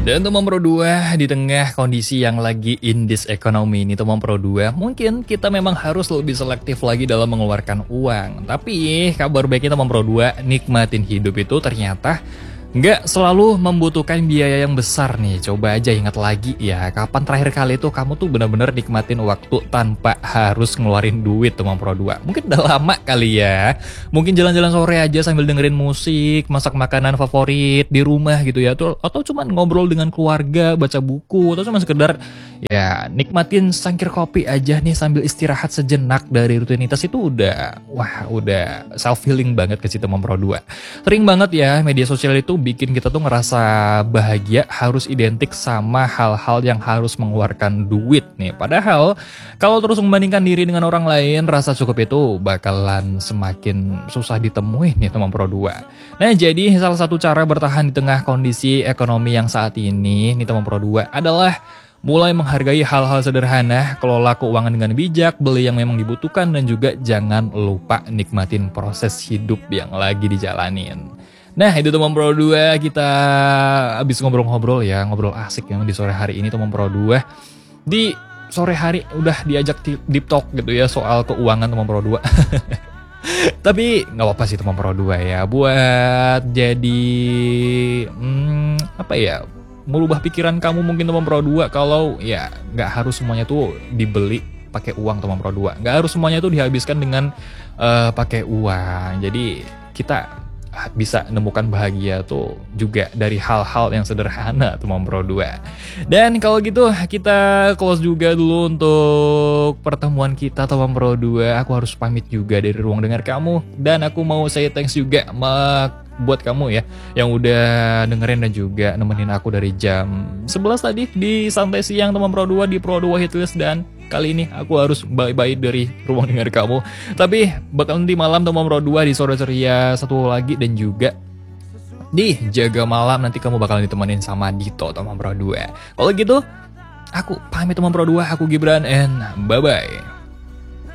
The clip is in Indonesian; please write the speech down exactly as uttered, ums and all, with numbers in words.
Dan teman Pro dua, di tengah kondisi yang lagi in this economy ini teman Pro dua, mungkin kita memang harus lebih selektif lagi dalam mengeluarkan uang. Tapi kabar baiknya teman Pro dua, nikmatin hidup itu ternyata nggak selalu membutuhkan biaya yang besar nih. Coba aja ingat lagi ya, kapan terakhir kali itu kamu tuh benar-benar nikmatin waktu tanpa harus ngeluarin duit teman Pro dua. Mungkin udah lama kali ya. Mungkin jalan-jalan sore aja sambil dengerin musik, masak makanan favorit di rumah gitu ya. Atau, atau cuman ngobrol dengan keluarga, baca buku, atau cuma sekedar ya nikmatin cangkir kopi aja nih sambil istirahat sejenak dari rutinitas itu udah, wah udah self healing banget ke si teman Pro dua. Sering banget ya media sosial itu bikin kita tuh ngerasa bahagia harus identik sama hal-hal yang harus mengeluarkan duit nih. Padahal kalau terus membandingkan diri dengan orang lain, rasa cukup itu bakalan semakin susah ditemui nih teman Pro dua. Nah jadi salah satu cara bertahan di tengah kondisi ekonomi yang saat ini nih teman Pro dua adalah mulai menghargai hal-hal sederhana, kelola keuangan dengan bijak, beli yang memang dibutuhkan, dan juga jangan lupa nikmatin proses hidup yang lagi dijalanin. Nah itu teman Pro dua, kita habis ngobrol-ngobrol ya, ngobrol asik ya di sore hari ini teman Pro dua. Di sore hari udah diajak deep talk gitu ya soal keuangan teman Pro dua. Tapi nggak apa-apa sih teman Pro dua ya, buat jadi hmm, apa ya, merubah pikiran kamu mungkin teman Pro dua kalau ya nggak harus semuanya tuh dibeli pakai uang teman Pro dua, nggak harus semuanya tuh dihabiskan dengan uh, pakai uang. Jadi kita bisa menemukan bahagia tuh juga dari hal-hal yang sederhana teman Pro dua. Dan kalau gitu kita close juga dulu untuk pertemuan kita teman Pro dua. Aku harus pamit juga dari ruang dengar kamu, dan aku mau say thanks juga buat kamu ya yang udah dengerin dan juga nemenin aku dari jam sebelas tadi di santai siang teman Pro dua di Pro dua Hitlist. Dan kali ini aku harus bye-bye dari ruang dengar kamu, tapi bakal nanti malam teman Pro dua di sore ceria satu lagi, dan juga di jaga malam nanti kamu bakalan ditemenin sama Dito teman Pro dua. Kalau gitu aku pamit teman Pro dua, aku Gibran, and bye-bye.